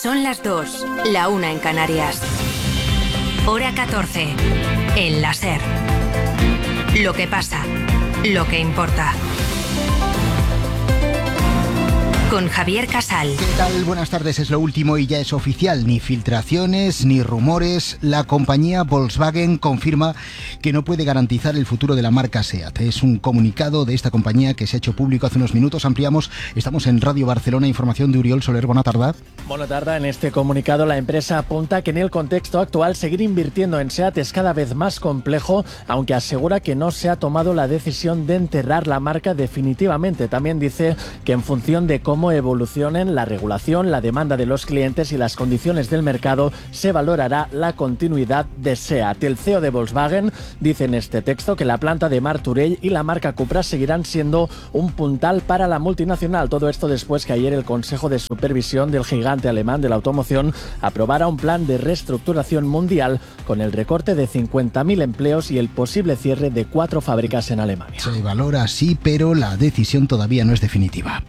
Son las 2, la 1 en Canarias. Hora 14, en la SER. Lo que pasa, lo que importa. Con Javier Casal. ¿Qué tal? Buenas tardes, es lo último y ya es oficial. Ni filtraciones, ni rumores. La compañía Volkswagen confirma que no puede garantizar el futuro de la marca SEAT. Es un comunicado de esta compañía que se ha hecho público hace unos minutos. Ampliamos, estamos en Radio Barcelona, información de Uriol Soler. Buena tarde. Buena tarde. En este comunicado la empresa apunta que en el contexto actual seguir invirtiendo en SEAT es cada vez más complejo, aunque asegura que no se ha tomado la decisión de enterrar la marca definitivamente. También dice que en función de cómo evolucionen la regulación, la demanda de los clientes y las condiciones del mercado, se valorará la continuidad de SEAT. El CEO de Volkswagen dice en este texto que la planta de Martorell y la marca Cupra seguirán siendo un puntal para la multinacional. Todo esto después que ayer el Consejo de Supervisión del gigante alemán de la automoción aprobara un plan de reestructuración mundial con el recorte de 50.000 empleos y el posible cierre de 4 fábricas en Alemania. Se valora así, pero la decisión todavía no es definitiva.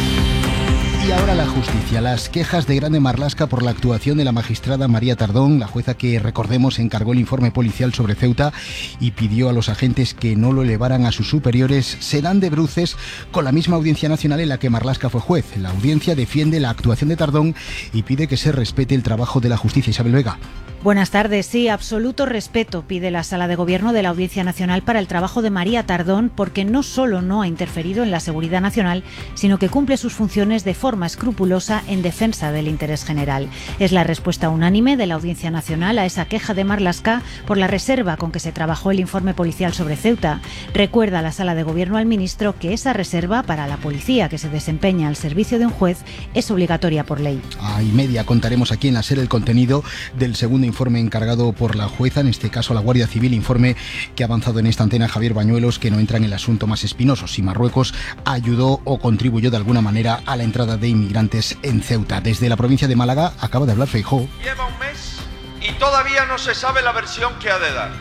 Y ahora la justicia. Las quejas de Grande Marlaska por la actuación de la magistrada María Tardón, la jueza que, recordemos, encargó el informe policial sobre Ceuta y pidió a los agentes que no lo elevaran a sus superiores, se dan de bruces con la misma Audiencia Nacional en la que Marlaska fue juez. La audiencia defiende la actuación de Tardón y pide que se respete el trabajo de la justicia. Isabel Vega. Buenas tardes. Sí, absoluto respeto pide la Sala de Gobierno de la Audiencia Nacional para el trabajo de María Tardón, porque no solo no ha interferido en la seguridad nacional, sino que cumple sus funciones de forma escrupulosa en defensa del interés general. Es la respuesta unánime de la Audiencia Nacional a esa queja de Marlaska por la reserva con que se trabajó el informe policial sobre Ceuta. Recuerda a la Sala de Gobierno al ministro que esa reserva para la policía que se desempeña al servicio de un juez es obligatoria por ley. A y media contaremos aquí en la SER el contenido del segundo informe encargado por la jueza, en este caso la Guardia Civil, informe que ha avanzado en esta antena Javier Bañuelos, que no entra en el asunto más espinoso, si Marruecos ayudó o contribuyó de alguna manera a la entrada de inmigrantes en Ceuta. Desde la provincia de Málaga acaba de hablar Feijóo. Lleva un mes y todavía no se sabe la versión que ha de dar.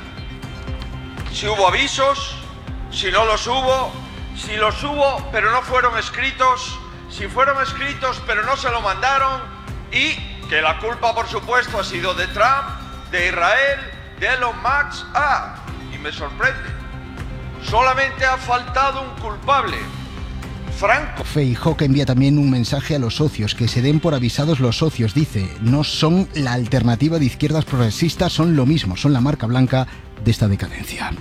Si hubo avisos, si no los hubo, si los hubo pero no fueron escritos, si fueron escritos pero no se lo mandaron, y que la culpa, por supuesto, ha sido de Trump, de Israel, de Elon Musk. Y me sorprende, solamente ha faltado un culpable, Franco. Feijóo, que envía también un mensaje a los socios, que se den por avisados los socios, dice, no son la alternativa de izquierdas progresistas, son lo mismo, son la marca blanca de esta decadencia.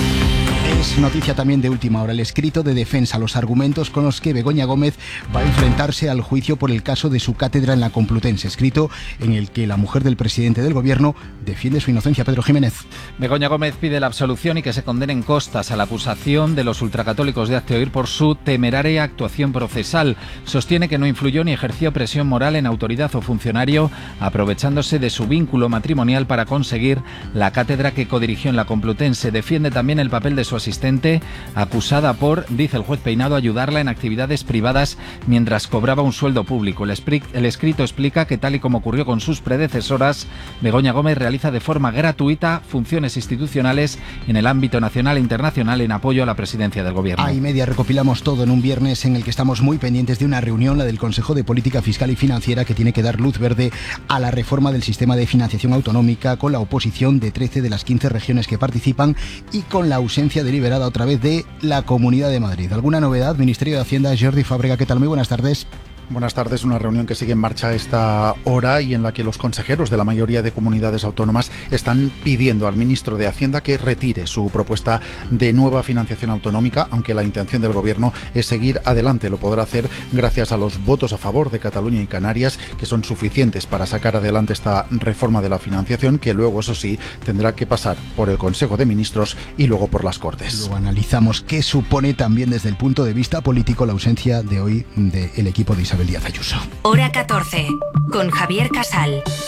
Es noticia también de última hora el escrito de defensa, los argumentos con los que Begoña Gómez va a enfrentarse al juicio por el caso de su cátedra en la Complutense, escrito en el que la mujer del presidente del gobierno defiende su inocencia. Pedro Jiménez. Begoña Gómez pide la absolución y que se condenen costas a la acusación de los ultracatólicos de Hazte Oír por su temeraria actuación procesal. Sostiene que no influyó ni ejerció presión moral en autoridad o funcionario, aprovechándose de su vínculo matrimonial para conseguir la cátedra que codirigió en la Complutense. Defiende también el papel de su asistente, acusada por, dice el juez Peinado, ayudarla en actividades privadas mientras cobraba un sueldo público. El escrito explica que, tal y como ocurrió con sus predecesoras, Begoña Gómez realiza de forma gratuita funciones institucionales en el ámbito nacional e internacional en apoyo a la presidencia del gobierno. A y media recopilamos todo en un viernes en el que estamos muy pendientes de una reunión, la del Consejo de Política Fiscal y Financiera, que tiene que dar luz verde a la reforma del sistema de financiación autonómica, con la oposición de 13 de las 15 regiones que participan y con la ausencia deliberada otra vez de la Comunidad de Madrid. ¿Alguna novedad? Ministerio de Hacienda, Jordi Fábrega, ¿qué tal? Muy buenas tardes. Buenas tardes. Una reunión que sigue en marcha a esta hora y en la que los consejeros de la mayoría de comunidades autónomas están pidiendo al ministro de Hacienda que retire su propuesta de nueva financiación autonómica, aunque la intención del gobierno es seguir adelante. Lo podrá hacer gracias a los votos a favor de Cataluña y Canarias, que son suficientes para sacar adelante esta reforma de la financiación, que luego, eso sí, tendrá que pasar por el Consejo de Ministros y luego por las Cortes. Luego analizamos qué supone también desde el punto de vista político la ausencia de hoy del equipo de Isabel Díaz Ayuso. Hora 14, con Javier Casal.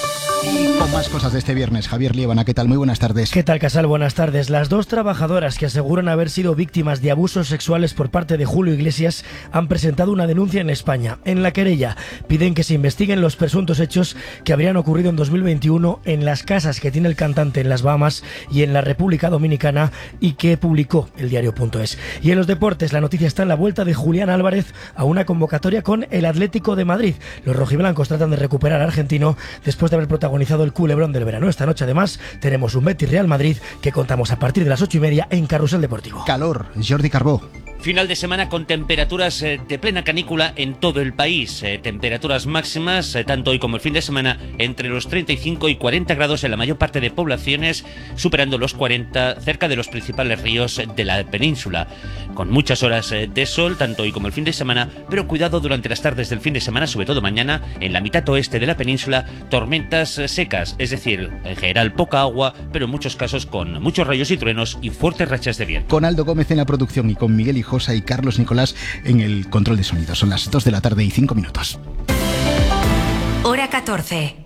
Y con más cosas de este viernes, Javier Liébana, ¿qué tal? Muy buenas tardes. ¿Qué tal, Casal? Buenas tardes. Las dos trabajadoras que aseguran haber sido víctimas de abusos sexuales por parte de Julio Iglesias han presentado una denuncia en España. En la querella piden que se investiguen los presuntos hechos que habrían ocurrido en 2021 en las casas que tiene el cantante en las Bahamas y en la República Dominicana y que publicó el diario.es. Y en los deportes, la noticia está en la vuelta de Julián Álvarez a una convocatoria con el Atlético de Madrid. Los rojiblancos tratan de recuperar al argentino después de haber protagonizado el culebrón del verano. Esta noche además tenemos un Betis Real Madrid que contamos a partir de las 8:30 en Carrusel Deportivo. Calor, Jordi Carbó. Final de semana con temperaturas de plena canícula en todo el país. Temperaturas máximas, tanto hoy como el fin de semana, entre los 35 y 40 grados en la mayor parte de poblaciones, superando los 40 cerca de los principales ríos de la península. Con muchas horas de sol, tanto hoy como el fin de semana, pero cuidado durante las tardes del fin de semana, sobre todo mañana, en la mitad oeste de la península, tormentas secas, es decir, en general poca agua, pero en muchos casos con muchos rayos y truenos y fuertes rachas de viento. Con Aldo Gómez en la producción y con Miguel Hijosa y Carlos Nicolás en el control de sonido. Son las 2 de la tarde y 5 minutos. Hora 14.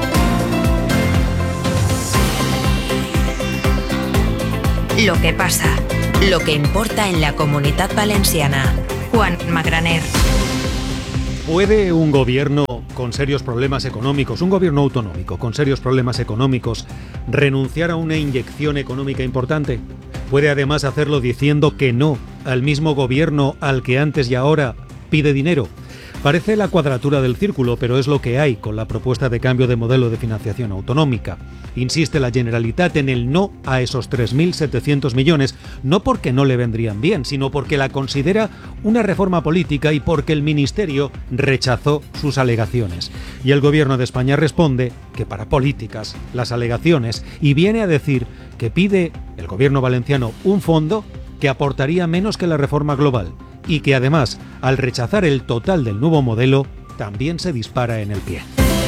Lo que pasa, lo que importa en la Comunitat Valenciana. Juan Magraner. ¿Puede un gobierno con serios problemas económicos, un gobierno autonómico con serios problemas económicos, renunciar a una inyección económica importante? ¿Puede además hacerlo diciendo que no al mismo gobierno al que antes y ahora pide dinero? Parece la cuadratura del círculo, pero es lo que hay con la propuesta de cambio de modelo de financiación autonómica. Insiste la Generalitat en el no a esos 3.700 millones, no porque no le vendrían bien, sino porque la considera una reforma política y porque el Ministerio rechazó sus alegaciones. Y el Gobierno de España responde que para políticas las alegaciones, y viene a decir que pide el Gobierno valenciano un fondo que aportaría menos que la reforma global y que además, al rechazar el total del nuevo modelo, también se dispara en el pie.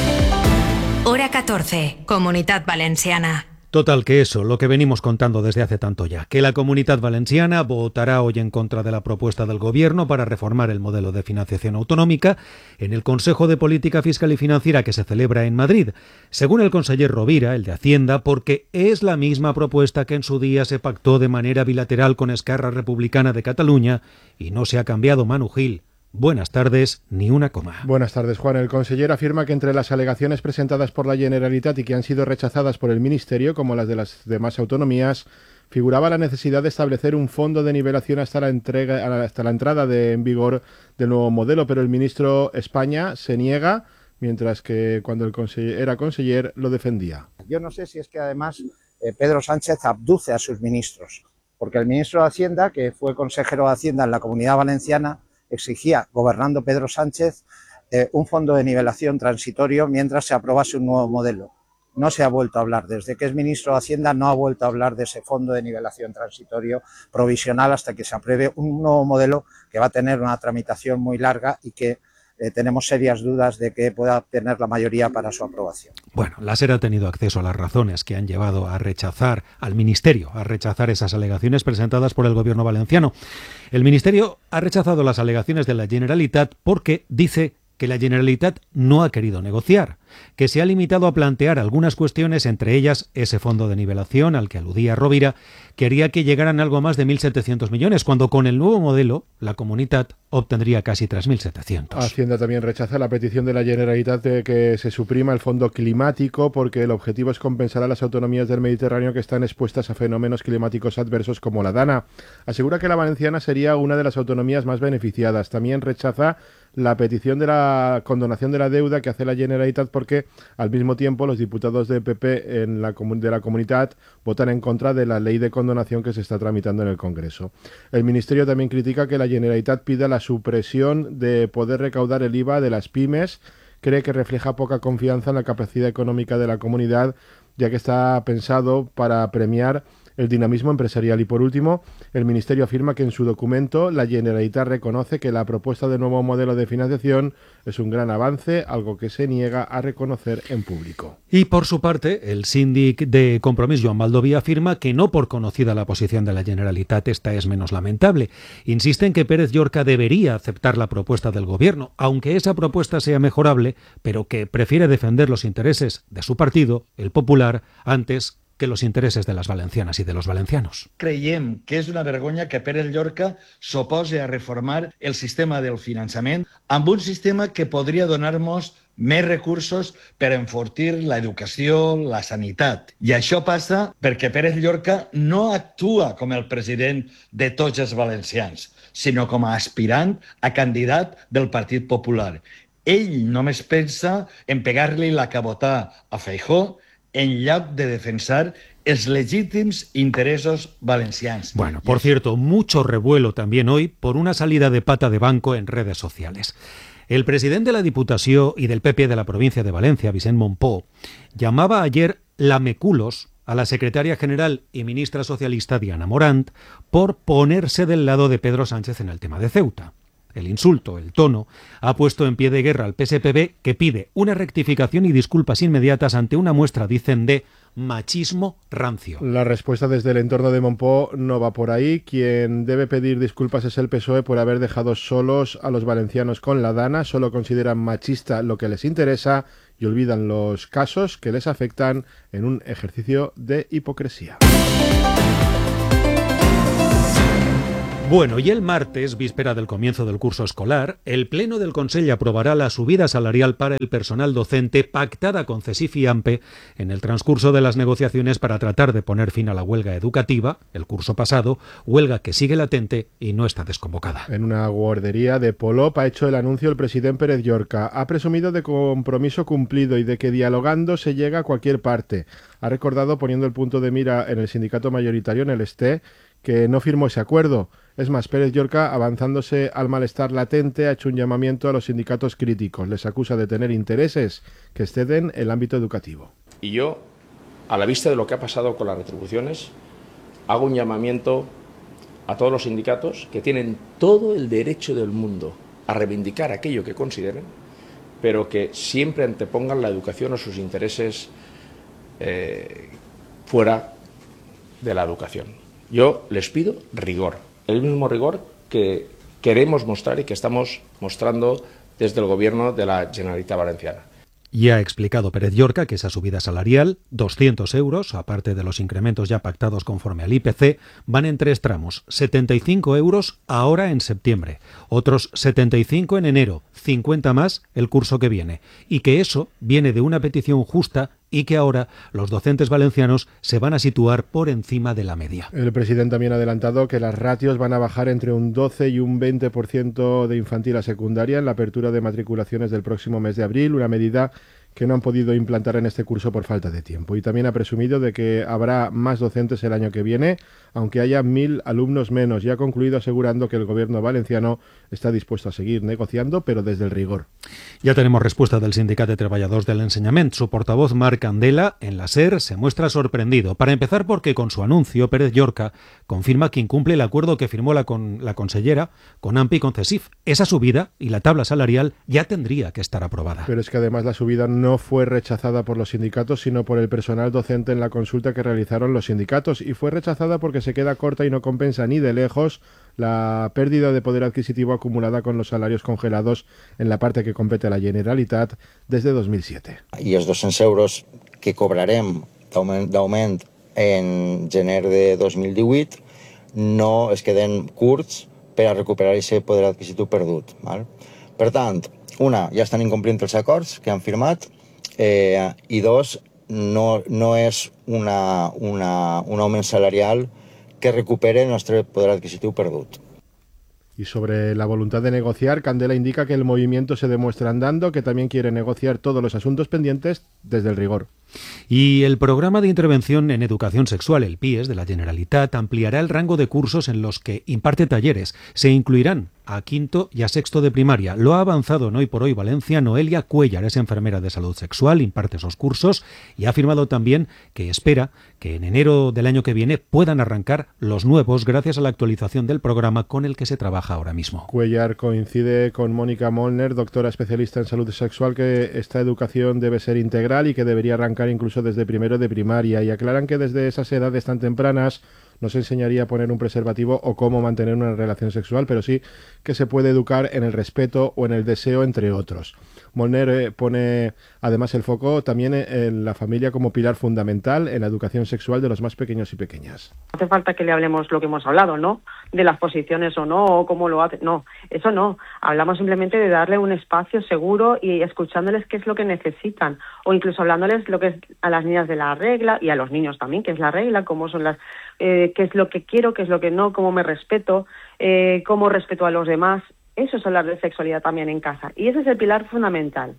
Hora 14. Comunitat Valenciana. Total que eso, lo que venimos contando desde hace tanto ya, que la Comunitat Valenciana votará hoy en contra de la propuesta del Gobierno para reformar el modelo de financiación autonómica en el Consejo de Política Fiscal y Financiera que se celebra en Madrid, según el conseller Rovira, el de Hacienda, porque es la misma propuesta que en su día se pactó de manera bilateral con Esquerra Republicana de Cataluña y no se ha cambiado. Manu Gil. Buenas tardes, ni una coma. Buenas tardes, Juan. El conseller afirma que entre las alegaciones presentadas por la Generalitat y que han sido rechazadas por el Ministerio, como las de las demás autonomías, figuraba la necesidad de establecer un fondo de nivelación hasta la entrada en vigor del nuevo modelo, pero el ministro España se niega, mientras que cuando el era conseller lo defendía. Yo no sé si es que además Pedro Sánchez abduce a sus ministros, porque el ministro de Hacienda, que fue consejero de Hacienda en la Comunidad Valenciana, exigía, gobernando Pedro Sánchez, un fondo de nivelación transitorio mientras se aprobase un nuevo modelo. No se ha vuelto a hablar, desde que es ministro de Hacienda no ha vuelto a hablar de ese fondo de nivelación transitorio provisional hasta que se apruebe un nuevo modelo que va a tener una tramitación muy larga y que tenemos serias dudas de que pueda obtener la mayoría para su aprobación. Bueno, la SER ha tenido acceso a las razones que han llevado a rechazar al Ministerio, a rechazar esas alegaciones presentadas por el Gobierno valenciano. El Ministerio ha rechazado las alegaciones de la Generalitat porque dice que la Generalitat no ha querido negociar, que se ha limitado a plantear algunas cuestiones, entre ellas ese fondo de nivelación al que aludía Rovira, que haría que llegaran algo más de 1.700 millones, cuando con el nuevo modelo la Comunitat obtendría casi 3.700. Hacienda también rechaza la petición de la Generalitat de que se suprima el fondo climático porque el objetivo es compensar a las autonomías del Mediterráneo que están expuestas a fenómenos climáticos adversos como la Dana. Asegura que la valenciana sería una de las autonomías más beneficiadas. También rechaza la petición de la condonación de la deuda que hace la Generalitat porque al mismo tiempo los diputados del PP de la Comunitat votan en contra de la ley de condonación que se está tramitando en el Congreso. El Ministerio también critica que la Generalitat pida la supresión de poder recaudar el IVA de las pymes. Cree que refleja poca confianza en la capacidad económica de la comunidad, ya que está pensado para premiar el dinamismo empresarial. Y por último, el Ministerio afirma que en su documento la Generalitat reconoce que la propuesta de nuevo modelo de financiación es un gran avance, algo que se niega a reconocer en público. Y por su parte, el síndic de Compromís, Joan Baldoví, afirma que no por conocida la posición de la Generalitat esta es menos lamentable. Insiste en que Pérez Llorca debería aceptar la propuesta del Gobierno, aunque esa propuesta sea mejorable, pero que prefiere defender los intereses de su partido, el Popular, antes que los intereses de las valencianas y de los valencianos. Creiem que és una vergonya que Pérez Llorca s'opose a reformar el sistema del finançament amb un sistema que podria donar-nos més recursos per enfortir l'educació, la sanitat. I això passa perquè Pérez Llorca no actua com el president de tots els valencians, sinó com a aspirant a candidat del Partit Popular. Ell només pensa en pegar-li la cabotà a Feijóo en lloc de defensar els legítims intereses valencians. Bueno, por cierto, mucho revuelo también hoy por una salida de pata de banco en redes sociales. El presidente de la Diputació y del PP de la provincia de Valencia, Vicent Mompó, llamaba ayer lameculos a la secretaria general y ministra socialista Diana Morant por ponerse del lado de Pedro Sánchez en el tema de Ceuta. El insulto, el tono, ha puesto en pie de guerra al PSPB, que pide una rectificación y disculpas inmediatas ante una muestra, dicen, de machismo rancio. La respuesta desde el entorno de Mompó no va por ahí. Quien debe pedir disculpas es el PSOE por haber dejado solos a los valencianos con la Dana. Solo consideran machista lo que les interesa y olvidan los casos que les afectan en un ejercicio de hipocresía. Bueno, y el martes, víspera del comienzo del curso escolar, el Pleno del Consell aprobará la subida salarial para el personal docente pactada con CESIF y AMPE en el transcurso de las negociaciones para tratar de poner fin a la huelga educativa, el curso pasado, huelga que sigue latente y no está desconvocada. En una guardería de Polop ha hecho el anuncio el presidente Pérez Llorca. Ha presumido de compromiso cumplido y de que dialogando se llega a cualquier parte. Ha recordado, poniendo el punto de mira en el sindicato mayoritario, en el STE, que no firmó ese acuerdo. Es más, Pérez Llorca, avanzándose al malestar latente, ha hecho un llamamiento a los sindicatos críticos. Les acusa de tener intereses que exceden el ámbito educativo. Y yo, a la vista de lo que ha pasado con las retribuciones, hago un llamamiento a todos los sindicatos que tienen todo el derecho del mundo a reivindicar aquello que consideren, pero que siempre antepongan la educación o sus intereses fuera de la educación. Yo les pido rigor, el mismo rigor que queremos mostrar y que estamos mostrando desde el Gobierno de la Generalitat Valenciana. Y ha explicado Pérez Llorca que esa subida salarial, 200 euros, aparte de los incrementos ya pactados conforme al IPC, van en 3 tramos. 75 euros ahora en septiembre, otros 75 en enero, 50 más el curso que viene. Y que eso viene de una petición justa y que ahora los docentes valencianos se van a situar por encima de la media. El presidente también ha adelantado que las ratios van a bajar entre un 12 y un 20% de infantil a secundaria en la apertura de matriculaciones del próximo mes de abril, una medida que no han podido implantar en este curso por falta de tiempo. Y también ha presumido de que habrá más docentes el año que viene, aunque haya 1.000 alumnos menos, y ha concluido asegurando que el gobierno valenciano está dispuesto a seguir negociando, pero desde el rigor. Ya tenemos respuesta del Sindicat de Treballadors del Ensenyament. Su portavoz, Marc Candela, en la SER, se muestra sorprendido. Para empezar, porque con su anuncio, Pérez Llorca confirma que incumple el acuerdo que firmó la consellera con AMPE y con CESIF. Esa subida y la tabla salarial ya tendría que estar aprobada. Pero es que además la subida no fue rechazada por los sindicatos, sino por el personal docente en la consulta que realizaron los sindicatos, y fue rechazada porque se queda corta y no compensa ni de lejos la pérdida de poder adquisitivo acumulada con los salarios congelados en la parte que compete a la Generalitat desde 2007. I els 200 euros que cobrarem d'augment en gener de 2018 no es queden curts per a recuperar aquest poder adquisitiu perdut. Val? Per tant, una, ja estan incomplint els acords que han firmat, i dos, no és un augment salarial que recupere el nostre poder adquisitiu perdut. Y sobre la voluntad de negociar, Candela indica que el movimiento se demuestra andando, que también quiere negociar todos los asuntos pendientes desde el rigor. Y el programa de intervención en educación sexual, el PIES, de la Generalitat, ampliará el rango de cursos en los que imparte talleres. Se incluirán a quinto y a sexto de primaria. Lo ha avanzado en Hoy por Hoy Valencia Noelia Cuellar, es enfermera de salud sexual, imparte esos cursos y ha afirmado también que espera que en enero del año que viene puedan arrancar los nuevos gracias a la actualización del programa con el que se trabaja ahora mismo. Cuellar coincide con Mónica Molner, doctora especialista en salud sexual, que esta educación debe ser integral y que debería arrancar incluso desde primero de primaria, y aclaran que desde esas edades tan tempranas no se enseñaría a poner un preservativo o cómo mantener una relación sexual, pero sí que se puede educar en el respeto o en el deseo, entre otros. Molner pone además el foco también en la familia como pilar fundamental en la educación sexual de los más pequeños y pequeñas. No hace falta que le hablemos lo que hemos hablado, ¿no? De las posiciones o no, o cómo lo hace. No, eso no. Hablamos simplemente de darle un espacio seguro y escuchándoles qué es lo que necesitan. O incluso hablándoles lo que es a las niñas de la regla y a los niños también, qué es la regla, cómo son las... qué es lo que quiero, qué es lo que no, cómo me respeto, cómo respeto a los demás. Eso es hablar de sexualidad también en casa. Y ese es el pilar fundamental.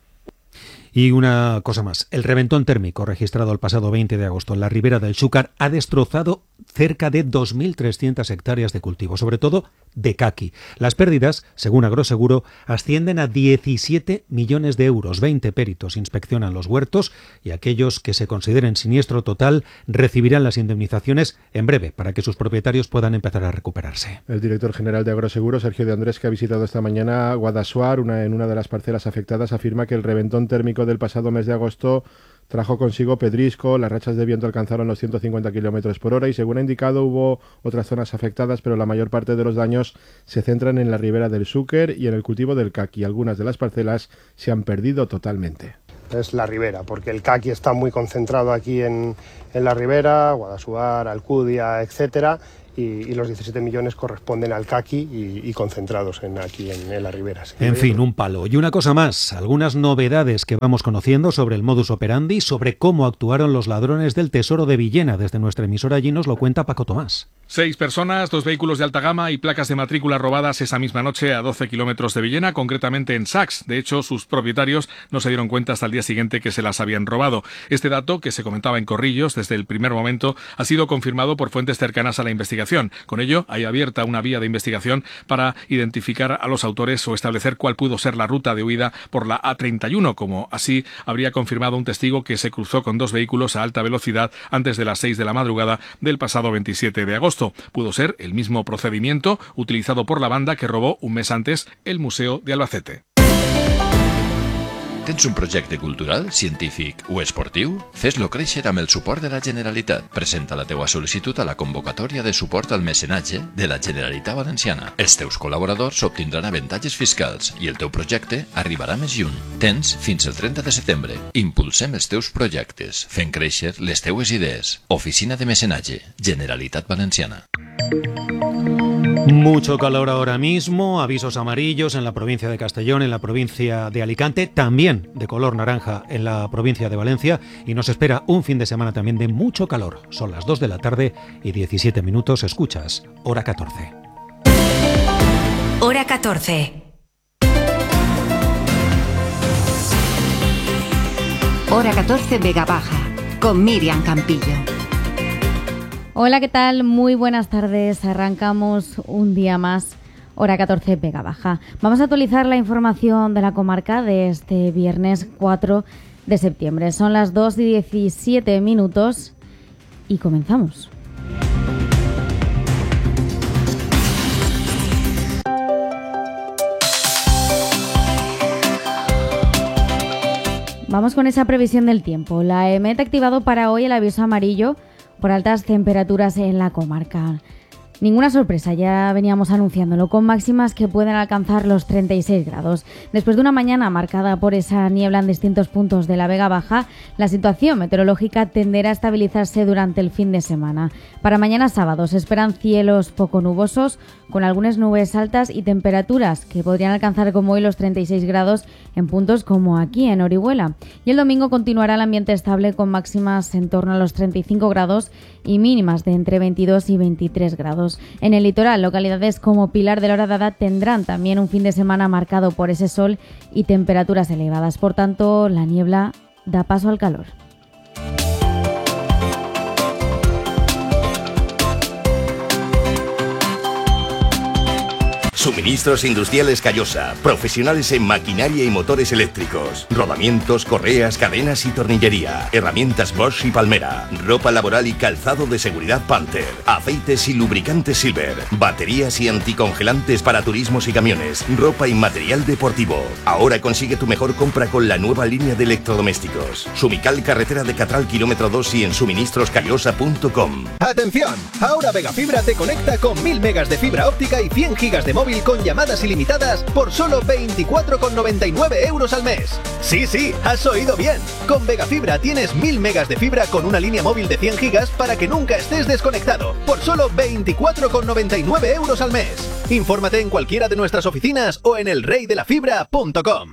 Y una cosa más, el reventón térmico registrado el pasado 20 de agosto en la ribera del Xúcar ha destrozado cerca de 2.300 hectáreas de cultivo, sobre todo de caqui. Las pérdidas, según Agroseguro, ascienden a 17 millones de euros. 20 peritos inspeccionan los huertos y aquellos que se consideren siniestro total recibirán las indemnizaciones en breve para que sus propietarios puedan empezar a recuperarse. El director general de Agroseguro, Sergio de Andrés, que ha visitado esta mañana Guadassuar, en una de las parcelas afectadas, afirma que el reventón térmico del pasado mes de agosto trajo consigo pedrisco, las rachas de viento alcanzaron los 150 km por hora y, según ha indicado, hubo otras zonas afectadas, pero la mayor parte de los daños se centran en la ribera del Xúquer y en el cultivo del caqui. Algunas de las parcelas se han perdido totalmente. Es la ribera, porque el caqui está muy concentrado aquí en la ribera, Guadassuar, Alcudia, etcétera, y los 17 millones corresponden al caqui y concentrados aquí en la ribera. Sí. En fin, un palo. Y una cosa más, algunas novedades que vamos conociendo sobre el modus operandi, sobre cómo actuaron los ladrones del Tesoro de Villena. Desde nuestra emisora allí nos lo cuenta Paco Tomás. 6 personas, 2 vehículos de alta gama y placas de matrícula robadas esa misma noche a 12 kilómetros de Villena, concretamente en Sax. De hecho, sus propietarios no se dieron cuenta hasta el día siguiente que se las habían robado. Este dato, que se comentaba en Corrillos desde el primer momento, ha sido confirmado por fuentes cercanas a la investigación. Con ello, hay abierta una vía de investigación para identificar a los autores o establecer cuál pudo ser la ruta de huida por la A31, como así habría confirmado un testigo que se cruzó con 2 vehículos a alta velocidad antes de las 6 de la madrugada del pasado 27 de agosto. Pudo ser el mismo procedimiento utilizado por la banda que robó un mes antes el Museo de Albacete. Tens un projecte cultural, científic o esportiu? Fes-lo créixer amb el suport de la Generalitat. Presenta la teua sol·licitud a la convocatòria de suport al mecenatge de la Generalitat Valenciana. Els teus col·laboradors obtindran avantatges fiscals i el teu projecte arribarà més lluny. Tens fins el 30 de setembre. Impulsem els teus projectes, fent créixer les teues idees. Oficina de Mecenatge, Generalitat Valenciana. Mucho calor ahora mismo, avisos amarillos en la provincia de Castellón, en la provincia de Alicante, también de color naranja en la provincia de Valencia, y nos espera un fin de semana también de mucho calor. Son las 2 de la tarde y 17 minutos, escuchas Hora 14. Hora 14. Hora 14 Vega Baja, con Miriam Campillo. Hola, ¿qué tal? Muy buenas tardes. Arrancamos un día más, Hora 14 Vega Baja. Vamos a actualizar la información de la comarca de este viernes 4 de septiembre. Son las 2 y 17 minutos y comenzamos. Vamos con esa previsión del tiempo. La EMET ha activado para hoy el aviso amarillo por altas temperaturas en la comarca. Ninguna sorpresa, ya veníamos anunciándolo, con máximas que pueden alcanzar los 36 grados. Después de una mañana marcada por esa niebla en distintos puntos de la Vega Baja, la situación meteorológica tenderá a estabilizarse durante el fin de semana. Para mañana sábado se esperan cielos poco nubosos, con algunas nubes altas y temperaturas que podrían alcanzar como hoy los 36 grados en puntos como aquí en Orihuela. Y el domingo continuará el ambiente estable con máximas en torno a los 35 grados y mínimas de entre 22 y 23 grados. En el litoral, localidades como Pilar de la Horadada tendrán también un fin de semana marcado por ese sol y temperaturas elevadas. Por tanto, la niebla da paso al calor. Suministros Industriales Callosa, profesionales en maquinaria y motores eléctricos, rodamientos, correas, cadenas y tornillería, herramientas Bosch y Palmera, ropa laboral y calzado de seguridad Panther, aceites y lubricantes Silver, baterías y anticongelantes para turismos y camiones, ropa y material deportivo. Ahora consigue tu mejor compra con la nueva línea de electrodomésticos. Sumical, carretera de Catral, kilómetro 2 y en suministroscallosa.com. ¡Atención! Ahora Vegafibra te conecta con 1000 megas de fibra óptica y 100 gigas de móvil con llamadas ilimitadas por solo 24,99 euros al mes. Sí, has oído bien. Con Vegafibra tienes 1000 megas de fibra con una línea móvil de 100 gigas para que nunca estés desconectado por solo 24,99 euros al mes. Infórmate en cualquiera de nuestras oficinas o en elreydelafibra.com.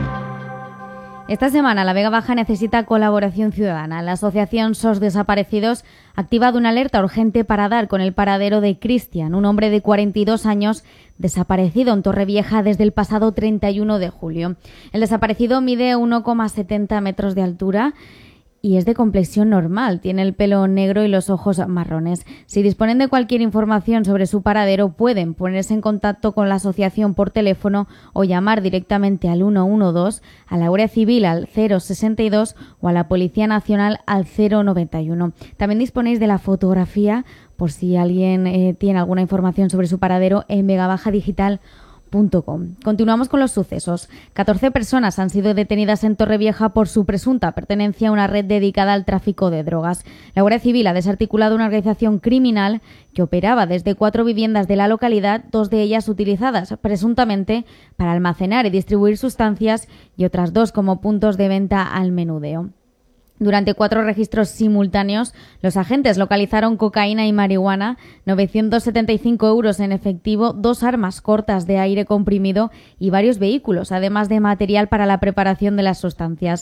Esta semana la Vega Baja necesita colaboración ciudadana. La asociación SOS Desaparecidos ha activado una alerta urgente para dar con el paradero de Cristian, un hombre de 42 años desaparecido en Torrevieja desde el pasado 31 de julio. El desaparecido mide 1,70 metros de altura y es de complexión normal. Tiene el pelo negro y los ojos marrones. Si disponen de cualquier información sobre su paradero, pueden ponerse en contacto con la asociación por teléfono o llamar directamente al 112, a la Guardia Civil al 062 o a la Policía Nacional al 091. También disponéis de la fotografía por si alguien tiene alguna información sobre su paradero en vegabajadigital.com. Continuamos con los sucesos. 14 personas han sido detenidas en Torrevieja por su presunta pertenencia a una red dedicada al tráfico de drogas. La Guardia Civil ha desarticulado una organización criminal que operaba desde 4 viviendas de la localidad, 2 de ellas utilizadas presuntamente para almacenar y distribuir sustancias y otras 2 como puntos de venta al menudeo. Durante 4 registros simultáneos, los agentes localizaron cocaína y marihuana, 975 euros en efectivo, 2 armas cortas de aire comprimido y varios vehículos, además de material para la preparación de las sustancias.